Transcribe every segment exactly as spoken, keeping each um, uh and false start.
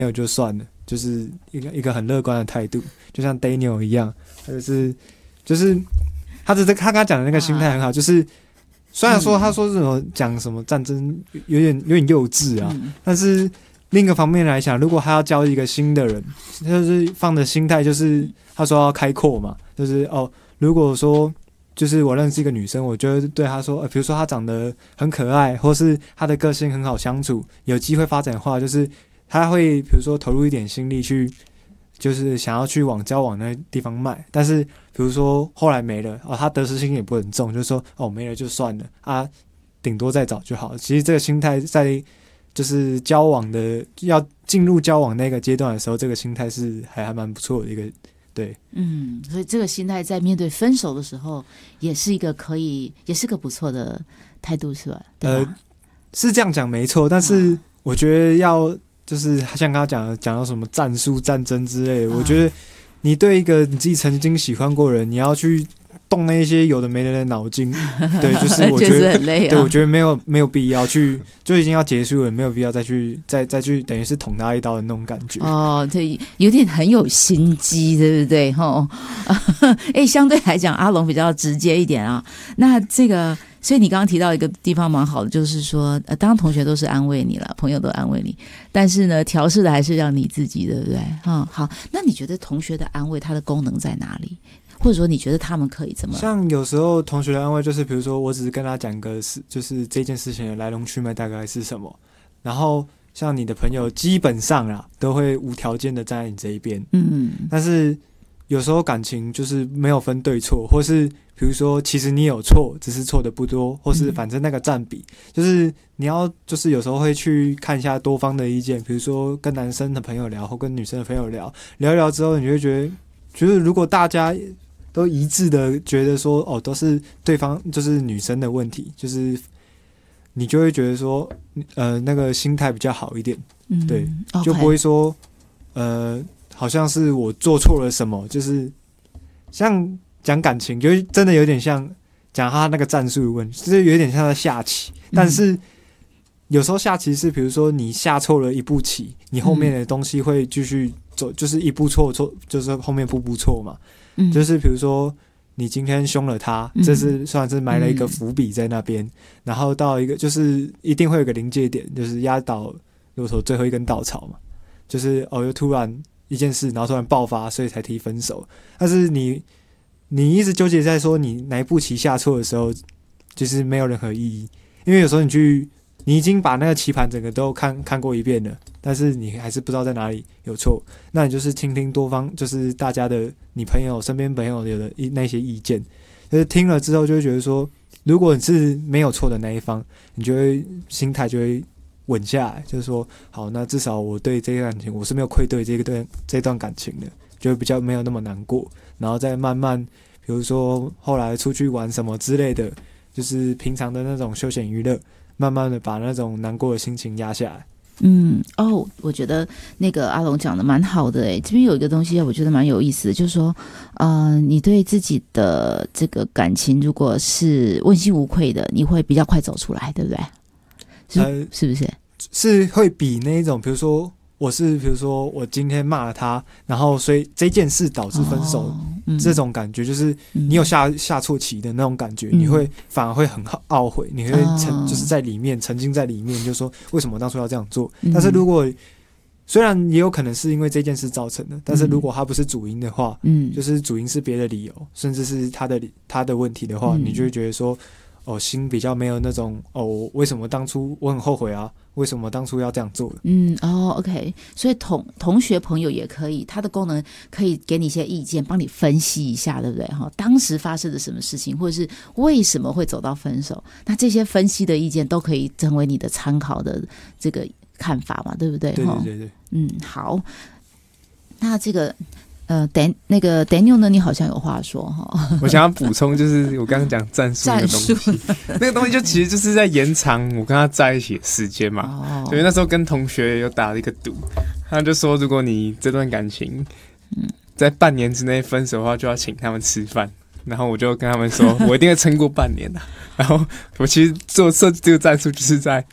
没有就算了，就是一个一个很乐观的态度，就像 Daniel 一样，他就是就是他的他刚刚讲的那个心态很好，就是虽然说他说什么讲什么战争有点有点幼稚啊，但是另一个方面来讲，如果他要教一个新的人，就是放的心态就是他说要开阔嘛，就是哦，如果说就是我认识一个女生，我就会对她说，呃，比如说她长得很可爱，或是她的个性很好相处，有机会发展的话，就是她会比如说投入一点心力去，就是想要去往交往那地方迈。但是比如说后来没了，哦，她得失心也不很重，就是说哦没了就算了啊，顶多再找就好。其实这个心态在就是交往的要进入交往那个阶段的时候，这个心态是还还蛮不错的一个。对， 嗯，所以这个心态在面对分手的时候，也是一个可以，也是个不错的态度，是吧？对吧？ 呃，是这样讲没错，但是我觉得要就是像刚刚讲的，讲到什么战术、战争之类的，啊，我觉得你对一个你自己曾经喜欢过的人，你要去动那些有的没的的脑筋，对，就是我觉得很累啊， 对，我觉得没有没有必要去，就已经要结束了，没有必要再去再再去等于是捅他一刀的那种感觉。 哦，对，有点很有心机，对不对？哈，哎，相对来讲，阿龙比较直接一点啊。那这个，所以你刚刚提到一个地方蛮好的，就是说，呃，当然同学都是安慰你了，朋友都安慰你，但是呢，调试的还是让你自己，对不对？嗯，好，那你觉得同学的安慰，它的功能在哪里？或者说你觉得他们可以怎么？ 像有时候同学的安慰就是，比如说我只是跟他讲个事，就是这件事情的来龙去脉大概是什么，然后像你的朋友基本上啦都会无条件的站在你这一边，嗯，但是有时候感情就是没有分对错，或是比如说其实你有错，只是错的不多，或是反正那个占比，嗯，就是你要就是有时候会去看一下多方的意见，比如说跟男生的朋友聊或跟女生的朋友聊，聊一聊之后，你就会觉得，觉得如果大家都一致的觉得说，哦，都是对方就是女生的问题，就是你就会觉得说，呃，那个心态比较好一点，嗯，对， okay， 就不会说，呃，好像是我做错了什么，就是像讲感情，就真的有点像讲他那个战术的问题，就是有点像在下棋，但是有时候下棋是，比如说你下错了一步棋，你后面的东西会继续走，就是一步错错，就是后面步步错嘛。嗯，就是比如说你今天凶了他，嗯，这是算是埋了一个伏笔在那边，嗯，然后到一个就是一定会有个临界点，就是压倒骆驼最后一根稻草嘛，就是哦又突然一件事，然后突然爆发，所以才提分手。但是你你一直纠结在说你哪一步棋下错的时候，就是没有任何意义，因为有时候你去你已经把那个棋盘整个都看看过一遍了，但是你还是不知道在哪里有错，那你就是听听多方，就是大家的你朋友身边朋友有的那些意见，就是听了之后就会觉得说，如果你是没有错的那一方，你就会心态就会稳下来，就是说好，那至少我对这段感情我是没有愧对这个对这段感情的，就会比较没有那么难过，然后再慢慢比如说后来出去玩什么之类的，就是平常的那种休闲娱乐，慢慢的把那种难过的心情压下来。 嗯，哦，我觉得那个阿龙讲的蛮好的诶，这边有一个东西我觉得蛮有意思的，就是说，呃，你对自己的这个感情如果是问心无愧的，你会比较快走出来，对不对？是、呃、是不是？ 是会比那种，比如说我是，比如说我今天骂了他，然后所以这件事导致分手，哦嗯、这种感觉就是你有下、嗯、下错棋的那种感觉，嗯、你会反而会很懊悔，你会沉、哦、就是在里面沉浸在里面，就说为什么当初要这样做？嗯、但是如果虽然也有可能是因为这件事造成的，但是如果他不是主因的话，嗯，就是主因是别的理由，甚至是他的他的问题的话，嗯、你就会觉得说。哦，心比较没有那种哦，为什么当初我很后悔啊？为什么当初要这样做？ 嗯，哦 ，OK， 所以同同学朋友也可以，它的功能可以给你一些意见，帮你分析一下，对不对？哈，当时发生了什么事情，或者是为什么会走到分手？那这些分析的意见都可以成为你的参考的这个看法嘛，对不对？ 对对对对， 嗯，好，那这个。呃，Dan 那个 Daniel 呢？你好像有话说哈。 我想要补充，就是我刚刚讲战术那个东西，那个东西就其实就是在延长我跟他在一起的时间嘛。哦。所以那时候跟同学有打了一个赌，他就说，如果你这段感情在半年之内分手的话，就要请他们吃饭。然后我就跟他们说，我一定会撑过半年的。然后我其实做设计这个战术，就是在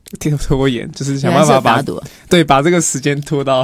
拖延，就是想办法把对把这个时间拖到